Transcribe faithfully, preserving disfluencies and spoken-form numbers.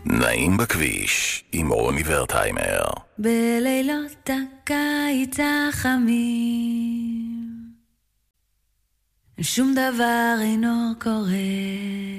נעים בכביש עם רוני ורטהיימר. בלילות הקיץ החמים שום דבר אינו קורה,